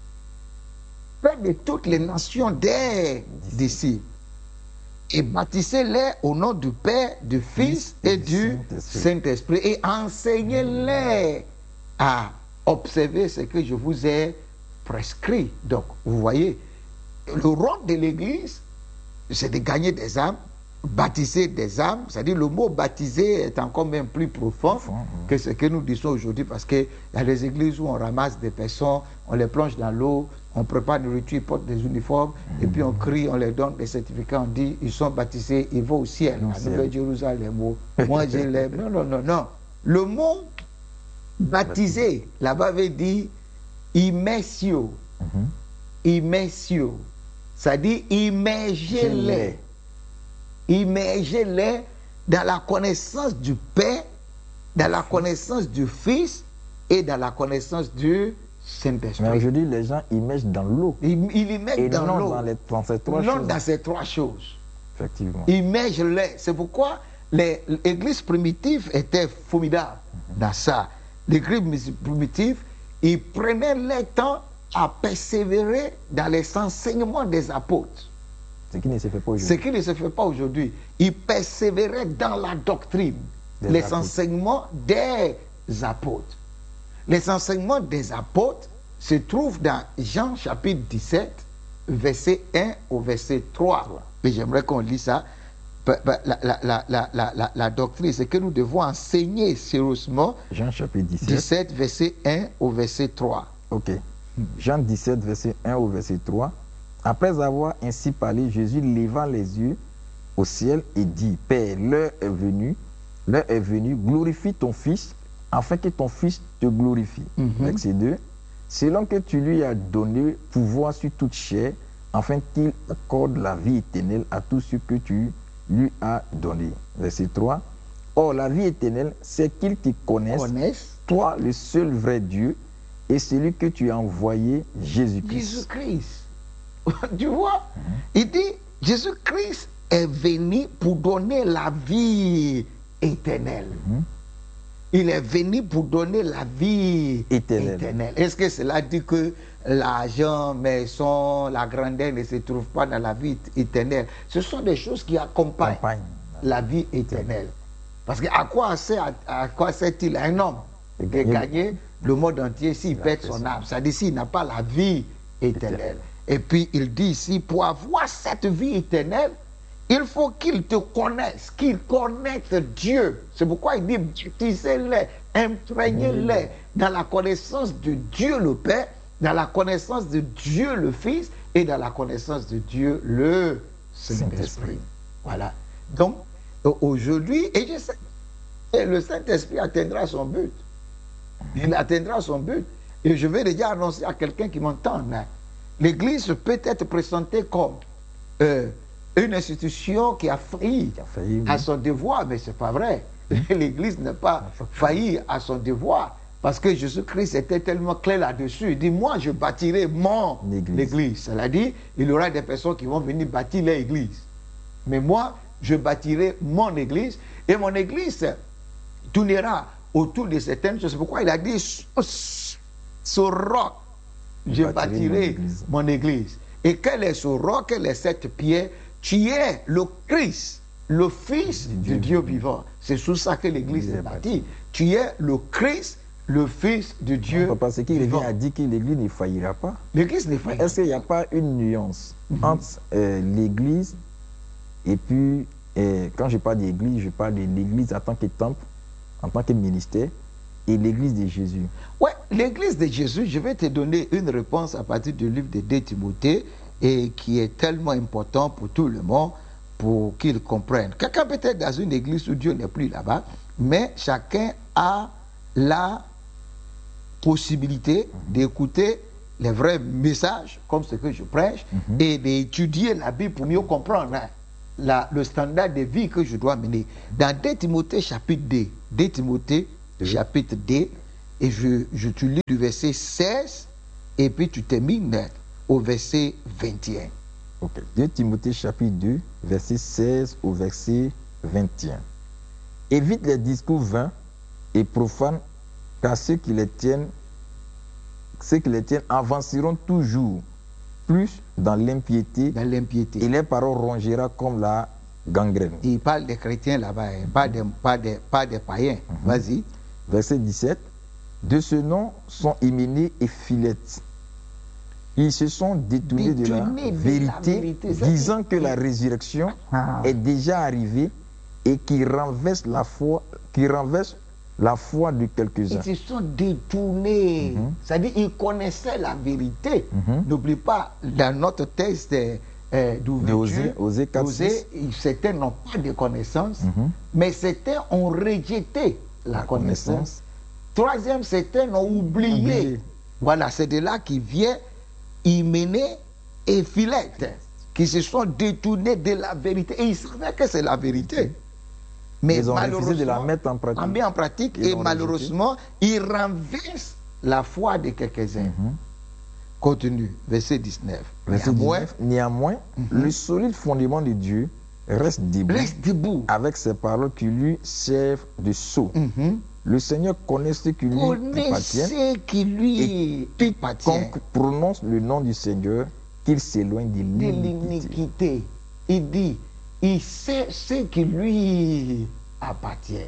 faites de toutes les nations des disciples et baptisez-les au nom du Père, du Fils et du Saint-Esprit et enseignez-les à observer ce que je vous ai prescrit. Donc, vous voyez, le rôle de l'Église, c'est de gagner des âmes, baptiser des âmes. C'est-à-dire, le mot baptiser est encore même plus profond que ce que nous disons aujourd'hui, parce qu'il y a des églises où on ramasse des personnes, on les plonge dans l'eau, on prépare une nourriture, ils portent des uniformes, et puis on crie, on leur donne des certificats, on dit, ils sont baptisés, ils vont au ciel. À Nouvelle-Jérusalem, moi je l'aime. Non, non, non, non. Le mot baptiser, là-bas veut dire immersio. Immersio. Ça dit immergez-les. Immergez-les dans la connaissance du Père, dans la connaissance du Fils et dans la connaissance du Saint-Esprit. Mais aujourd'hui, les gens immergent dans l'eau. Ils immergent dans l'eau. Dans ces trois choses. Non, dans ces trois choses. Effectivement. Immergez-les. C'est pourquoi l'église primitive était formidable dans ça. L'église primitive, ils prenaient le temps à persévérer dans les enseignements des apôtres. Ce qui ne se fait pas aujourd'hui. Ce qui ne se fait pas aujourd'hui. Ils persévéraient dans la doctrine, les enseignements des apôtres. Les enseignements des apôtres se trouvent dans Jean chapitre 17, verset 1 au verset 3. Et j'aimerais qu'on lise ça. La doctrine, c'est que nous devons enseigner sérieusement. Jean chapitre 17, verset 1 au verset 3. Ok. Jean 17, verset 1 au verset 3. Après avoir ainsi parlé, Jésus leva les yeux au ciel et dit, Père, l'heure est venue, glorifie ton Fils, afin que ton Fils te glorifie. Verset 2. Selon que tu lui as donné pouvoir sur toute chair, afin qu'il accorde la vie éternelle à tous ceux que tu lui as donné. Verset 3. Or, la vie éternelle, c'est qu'ils te connaissent, toi, le seul vrai Dieu, et celui que tu as envoyé, Jésus-Christ. Jésus-Christ. Tu vois, il dit, Jésus-Christ est venu pour donner la vie éternelle. Il est venu pour donner la vie éternelle. Est-ce que cela dit que l'argent, maison, la grandeur ne se trouvent pas dans la vie éternelle? Ce sont des choses qui accompagnent la vie éternelle. Parce qu'à quoi sert-il un homme de gagner le monde entier s'il perd son âme? Ça dit s'il n'a pas la vie éternelle. Et puis il dit ici, pour avoir cette vie éternelle, il faut qu'il te connaisse, qu'il connaisse Dieu. C'est pourquoi il dit, baptisez-les, imprégnez-les dans la connaissance de Dieu le Père, dans la connaissance de Dieu le Fils et dans la connaissance de Dieu, le Saint-Esprit. Voilà. Donc, aujourd'hui, et je sais, le Saint-Esprit atteindra son but. Il atteindra son but. Et je vais déjà annoncer à quelqu'un qui m'entend. L'Église peut être présentée comme une institution qui a failli, à son devoir, mais ce n'est pas vrai. L'Église n'a pas failli à son devoir. Parce que Jésus-Christ était tellement clair là-dessus. Il dit, moi, je bâtirai mon église. Cela dit, il y aura des personnes qui vont venir bâtir l'église. Mais moi, je bâtirai mon église. Et mon église tournera autour de certaines choses. C'est pourquoi il a dit, ce roc, je bâtirai mon église. Et quel est ce roc? Quel est cette pierre? Tu es le Christ, le Fils du Dieu vivant. C'est sous ça que l'église est bâtie. Tu es le Christ, le Fils de Dieu. Parce qu'il vient à dire que l'Église ne faillira pas. L'Église ne faillira pas. Est-ce qu'il n'y a pas une nuance entre l'Église et puis, quand je parle d'Église, je parle de l'Église en tant que temple, en tant que ministère, et l'Église de Jésus? Oui, l'Église de Jésus, je vais te donner une réponse à partir du livre de 2 Timothée, et qui est tellement important pour tout le monde, pour qu'ils comprennent. Quelqu'un peut être dans une église où Dieu n'est plus là-bas, mais chacun a la possibilité d'écouter les vrais messages, comme ce que je prêche, et d'étudier la Bible pour mieux comprendre le standard de vie que je dois mener. Dans 2 Timothée chapitre 2, 2 Timothée chapitre 2, et tu lis du verset 16, et puis tu termines au verset 21. Ok. 2 Timothée chapitre 2, verset 16 au verset 21. Évite les discours vains et profanes, car ceux qui les tiennent avanceront toujours plus dans l'impiété, et les paroles rongera comme la gangrène. Il parle des chrétiens là-bas, pas des païens. Vas-y. Verset 17. De ce nom sont Hyménée et Philette. Ils se sont détournés de la vérité, disant que la résurrection est déjà arrivée et qui renverse la foi de quelques-uns. Ils se sont détournés. C'est-à-dire qu'ils connaissaient la vérité. N'oublie pas, dans notre texte d'ouverture, certains n'ont pas de connaissance, mais certains ont rejeté la connaissance. Troisième, certains ont oublié. Voilà, c'est de là qui vient Hyménée et Philette, qui se sont détournés de la vérité. Et ils savaient que c'est la vérité. Mais ils ont refusé de la mettre en pratique. Et malheureusement, ils renversent la foi de quelques-uns. Continue, verset 19. Néanmoins, le solide fondement de Dieu reste debout. Avec ses paroles qui lui servent de sceau. Le Seigneur connaît ceux qui lui appartiennent. Et quiconque prononce le nom du Seigneur, qu'il s'éloigne de l'iniquité. Il dit, il sait ce qui lui appartient.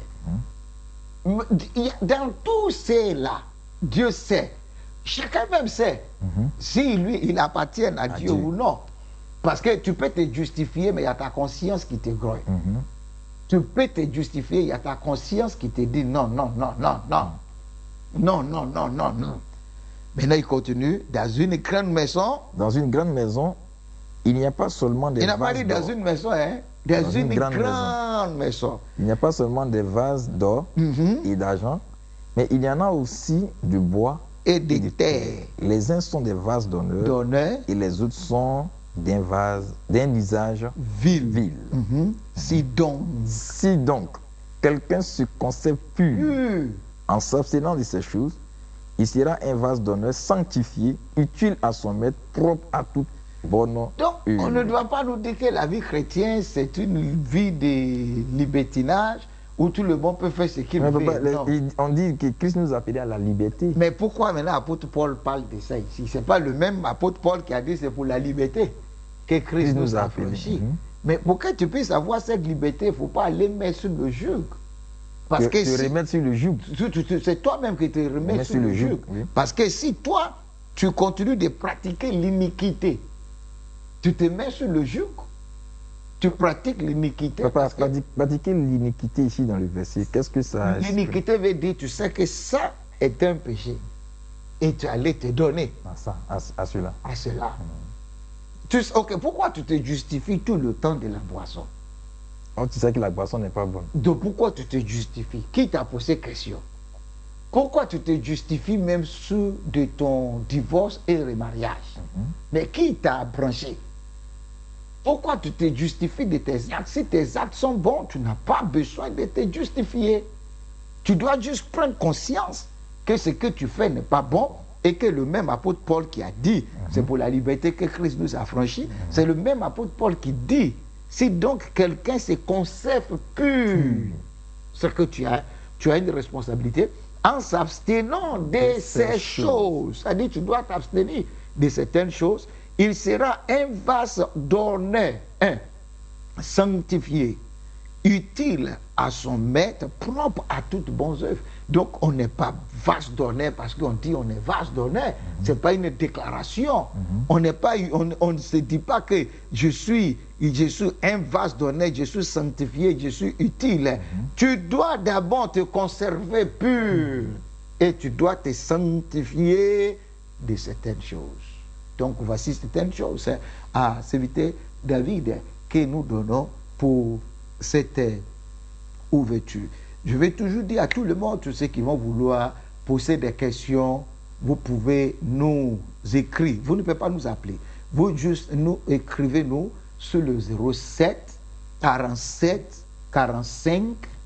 Dans tous ces-là, Dieu sait. Chacun même sait si lui, il appartient à Dieu ou non. Parce que tu peux te justifier, mais il y a ta conscience qui te grogne. Tu peux te justifier, il y a ta conscience qui te dit non, non, non, non, non. Non, non, non, non, non. Maintenant, il continue. Dans une grande maison. Dans une grande maison, il n'y a pas seulement des vases d'or. Il n'a pas dit dans une maison, hein. Dans une grande maison. Il n'y a pas seulement des vases d'or et d'argent, mais il y en a aussi de bois et de terre. Les uns sont des vases d'honneur et les autres sont d'un usage vil. Si donc quelqu'un se conserve pur en s'abstenant de ces choses, il sera un vase d'honneur sanctifié, utile à son maître, propre à toute bonne œuvre. Donc on ne doit pas nous dire que la vie chrétienne c'est une vie de libertinage où tout le monde peut faire ce qu'il veut. On dit que Christ nous appelait à la liberté. Mais pourquoi maintenant l'apôtre Paul parle de ça ici? Ce n'est pas le même apôtre Paul qui a dit c'est pour la liberté que Christ nous a affranchis. Mais pour que tu puisses avoir cette liberté, il ne faut pas aller mettre sur le joug. Parce que te remettre sur le joug. C'est toi-même qui te remets sur le joug. Parce que si toi, tu continues de pratiquer l'iniquité, tu te mets sur le joug, tu pratiques l'iniquité. Pratiquer l'iniquité ici dans le verset, qu'est-ce que ça... L'iniquité veut dire, tu sais que ça est un péché. Et tu allais te donner à cela. À cela. Ok, pourquoi tu te justifies tout le temps de la boisson? Oh, tu sais que la boisson n'est pas bonne. Donc pourquoi tu te justifies? Qui t'a posé question? Pourquoi tu te justifies même sur de ton divorce et remariage? Mais qui t'a branché? Pourquoi tu te justifies de tes actes? Si tes actes sont bons, tu n'as pas besoin de te justifier. Tu dois juste prendre conscience que ce que tu fais n'est pas bon et que le même apôtre Paul qui a dit, c'est pour la liberté que Christ nous a franchi, c'est le même apôtre Paul qui dit, si donc quelqu'un se conserve pur, c'est que tu as une responsabilité en s'abstenant de ces choses. C'est-à-dire tu dois t'abstenir de certaines choses. Il sera un vase d'honneur, sanctifié, utile à son maître, propre à toutes bonnes œuvres. Donc on n'est pas vase d'honneur parce qu'on dit on est vase d'honneur. Ce n'est pas une déclaration. On ne se dit pas que je suis un vase d'honneur, je suis sanctifié, je suis utile. Tu dois d'abord te conserver pur et tu dois te sanctifier de certaines choses. Donc voici certaines choses à serviteur David que nous donnons pour cette ouverture. Je vais toujours dire à tout le monde, tous ceux qui vont vouloir poser des questions, vous pouvez nous écrire. Vous ne pouvez pas nous appeler. Vous juste nous écrivez-nous sur le 07 47 45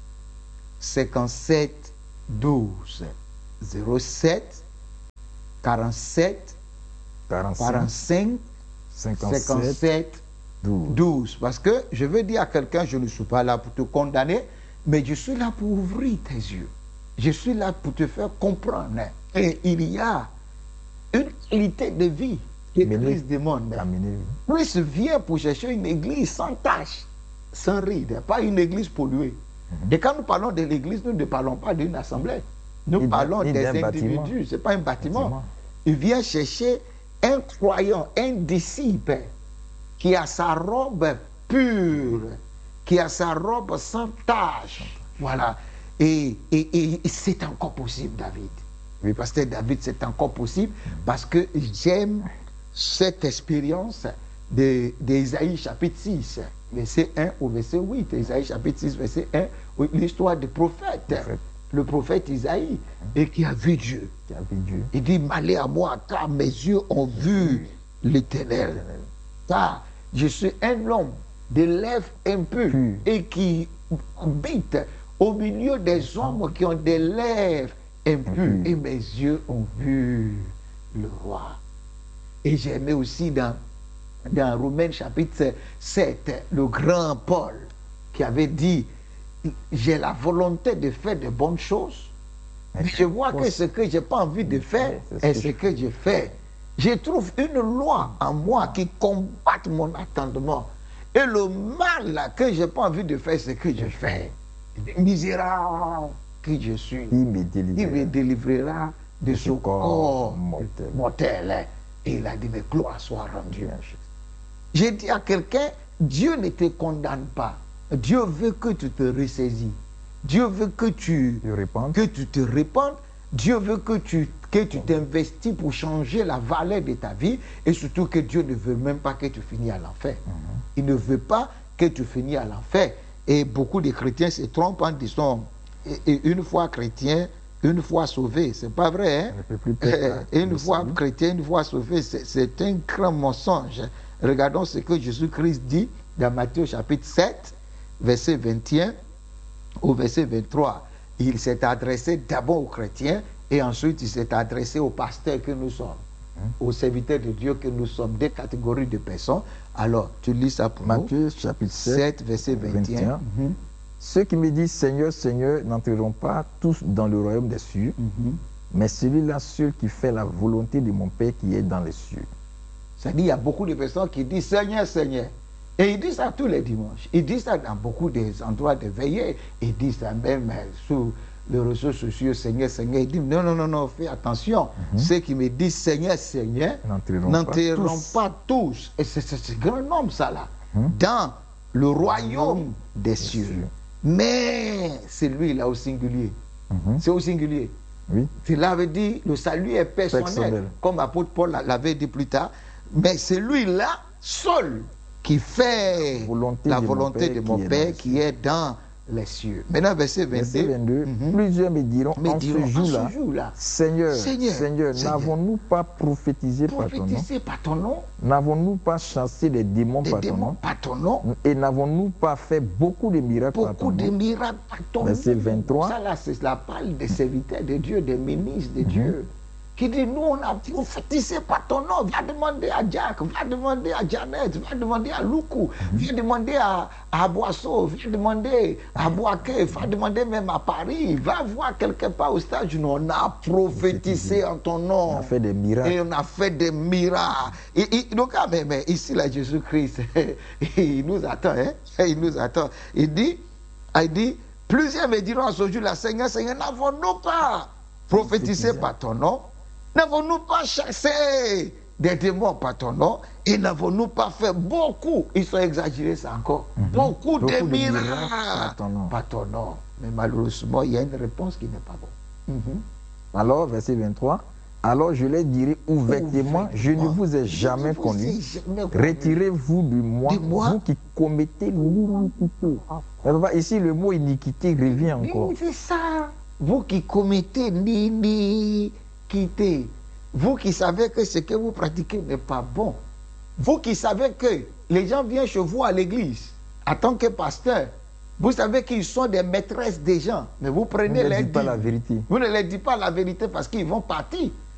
57 12. 07 47 45 57 12. Parce que je veux dire à quelqu'un, je ne suis pas là pour te condamner, mais je suis là pour ouvrir tes yeux. Je suis là pour te faire comprendre. Et il y a une qualité de vie que Christ demande. Christ vient pour chercher une église sans tache, sans ride, pas une église polluée. Et quand nous parlons de l'église, nous ne parlons pas d'une assemblée. Nous parlons des individus. Ce n'est pas un bâtiment. Il vient chercher un croyant, un disciple qui a sa robe pure, qui a sa robe sans tache. Voilà. Et c'est encore possible, David. Oui, pasteur David, c'est encore possible parce que j'aime cette expérience d'Ésaïe chapitre 6, verset 1 au verset 8. Ésaïe chapitre 6, verset 1, l'histoire du prophète. Le prophète Isaïe, et qui a vu Dieu. Il dit, malheur à moi, car mes yeux ont vu l'Éternel. Car je suis un homme de lèvres impures et qui habite au milieu des hommes qui ont des lèvres impures. Et mes yeux ont vu le roi. Et j'aimais aussi dans Romains chapitre 7, le grand Paul qui avait dit, j'ai la volonté de faire de bonnes choses, mais je vois que ce que je n'ai pas envie de faire est ce que je fais. Je trouve une loi en moi qui combatte mon attendement. Et le mal que je n'ai pas envie de faire, c'est ce que je fais. Misérable que je suis, il me délivrera de ce corps mortel. Et il a dit, mais gloire soit rendue. J'ai dit à quelqu'un, Dieu ne te condamne pas. Dieu veut que tu te ressaisis. Dieu veut que tu te répandes. Dieu veut que tu t'investis pour changer la valeur de ta vie. Et surtout que Dieu ne veut même pas que tu finisses à l'enfer. Il ne veut pas que tu finisses à l'enfer. Et beaucoup de chrétiens se trompent en disant, une fois chrétien, une fois sauvé. C'est pas vrai. Hein? Une fois chrétien, une fois sauvé, c'est un grand mensonge. Regardons ce que Jésus-Christ dit dans Matthieu chapitre 7, verset 21 au verset 23. Il s'est adressé d'abord aux chrétiens et ensuite il s'est adressé aux pasteurs que nous sommes, aux serviteurs de Dieu que nous sommes, des catégories de personnes. Alors, tu lis ça pour Matthieu, nous. Matthieu chapitre 7, verset 21. Ceux qui me disent Seigneur, Seigneur n'entreront pas tous dans le royaume des cieux, mais celui-là seul qui fait la volonté de mon Père qui est dans les cieux. C'est-à-dire, il y a beaucoup de personnes qui disent Seigneur, Seigneur. Et ils disent ça tous les dimanches. Ils disent ça dans beaucoup des endroits de veillée. Ils disent ça même sur les réseaux sociaux, Seigneur, Seigneur. Ils disent non, fais attention. Ceux qui me disent Seigneur, Seigneur n'entreront pas tous. Et c'est ce grand nombre, ça là. Dans le royaume des cieux. Mais c'est lui là au singulier. C'est au singulier. Oui. Cela veut dire le salut est personnel. Comme l'apôtre Paul l'avait dit plus tard. Mais celui-là seul qui fait la volonté de mon Père qui est dans les cieux. Maintenant, verset 22. Plusieurs me diront en ce jour-là, Seigneur, n'avons-nous pas prophétisé par ton nom? N'avons-nous pas chassé des démons par ton nom? Et n'avons-nous pas fait beaucoup de miracles par ton nom? Verset 23. Ça là, c'est la parole des serviteurs de Dieu, des ministres de Dieu. Qui dit, nous on a prophétisé par ton nom. Viens demander à Jack, viens demander à Janet, viens demander à Loukou, viens demander à Boisseau, viens demander à Boaké, viens demander même à Paris. Va voir quelque part au stade, on a prophétisé en ton nom. On a fait des miracles. Et on a fait des miracles. Donc, mais ici, là, Jésus-Christ, il nous attend. Hein? Il nous attend. Il dit, plusieurs me diront à ce jour-là, Seigneur, n'avons-nous pas prophétisé par ton nom? N'avons-nous pas chassé des démons par ton nom? Et n'avons-nous pas fait beaucoup, ils sont exagérés ça encore, beaucoup de miracles par ton nom? Mais malheureusement, il y a une réponse qui n'est pas bonne. Alors, verset 23, alors je leur dirai ouvertement, je ne vous ai jamais connu. Retirez-vous de moi, vous qui commettez l'iniquité. Ici, le mot iniquité revient encore. C'est ça. Vous qui commettez l'iniquité. Vous qui savez que ce que vous pratiquez n'est pas bon. Vous qui savez que les gens viennent chez vous à l'église en tant que pasteur. Vous savez qu'ils sont des maîtresses des gens. Mais vous prenez les pas la vérité. Vous ne leur dites pas la vérité parce qu'ils vont partir.